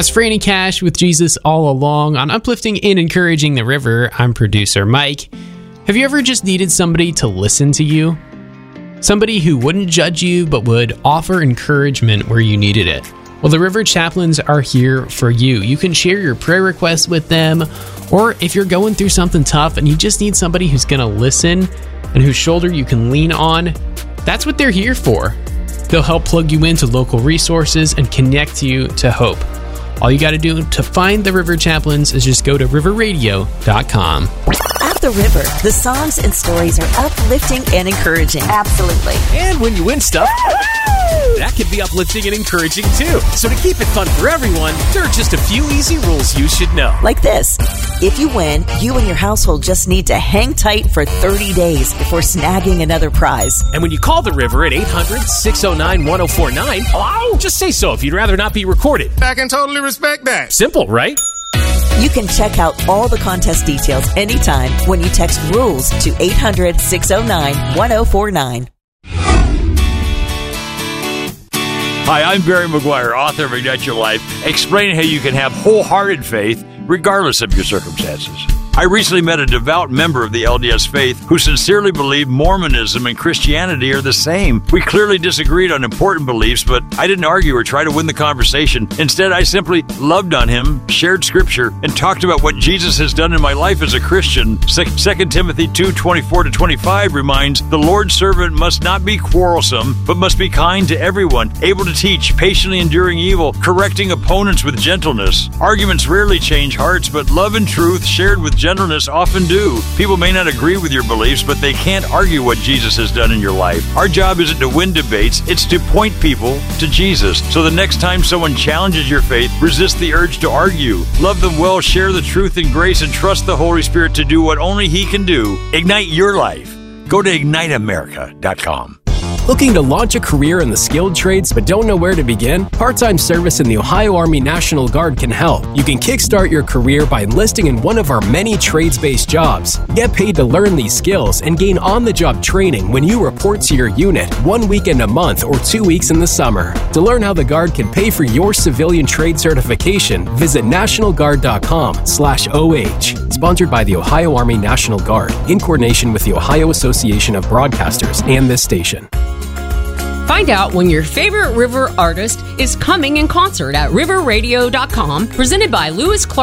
That's Franny Cash with Jesus All Along on Uplifting and Encouraging the River. I'm producer Mike. Have you ever just needed somebody to listen to you? Somebody who wouldn't judge you but would offer encouragement where you needed it. Well, the River Chaplains are here for you. You can share your prayer requests with them, or if you're going through something tough and you just need somebody who's going to listen and whose shoulder you can lean on, that's what they're here for. They'll help plug you into local resources and connect you to hope. All you got to do to find the River Chaplains is just go to riverradio.com. At the River, the songs and stories are uplifting and encouraging. Absolutely. And when you win stuff, that can be uplifting and encouraging too. So to keep it fun for everyone, there are just a few easy rules you should know. Like this. If you win, you and your household just need to hang tight for 30 days before snagging another prize. And when you call the River at 800-609-1049, hello? Just say so if you'd rather not be recorded. I can totally respect that. Simple, right? You can check out all the contest details anytime when you text RULES to 800-609-1049. Hi, I'm Barry McGuire, author of Ignite Your Life, explaining how you can have wholehearted faith regardless of your circumstances. I recently met a devout member of the LDS faith who sincerely believed Mormonism and Christianity are the same. We clearly disagreed on important beliefs, but I didn't argue or try to win the conversation. Instead, I simply loved on him, shared scripture, and talked about what Jesus has done in my life as a Christian. 2 Timothy 2:24-25 reminds, the Lord's servant must not be quarrelsome, but must be kind to everyone, able to teach, patiently enduring evil, correcting opponents with gentleness. Arguments rarely change hearts, but love and truth shared with gentleness often do. People may not agree with your beliefs, but they can't argue what Jesus has done in your life. Our job isn't to win debates, it's to point people to Jesus. So the next time someone challenges your faith, resist the urge to argue. Love them well, share the truth and grace, and trust the Holy Spirit to do what only He can do. Ignite your life. Go to IgniteAmerica.com. Looking to launch a career in the skilled trades but don't know where to begin? Part-time service in the Ohio Army National Guard can help. You can kickstart your career by enlisting in one of our many trades-based jobs. Get paid to learn these skills and gain on-the-job training when you report to your unit 1 weekend a month or 2 weeks in the summer. To learn how the Guard can pay for your civilian trade certification, visit nationalguard.com/OH. Sponsored by the Ohio Army National Guard in coordination with the Ohio Association of Broadcasters and this station. Find out when your favorite River artist is coming in concert at riverradio.com, presented by Lewis Clark